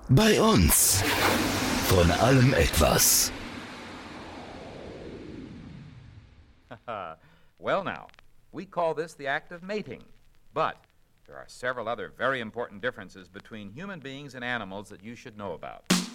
Bei uns von allem etwas. Well now, we call this the act of mating, but there are several other very important differences between human beings and animals that you should know about.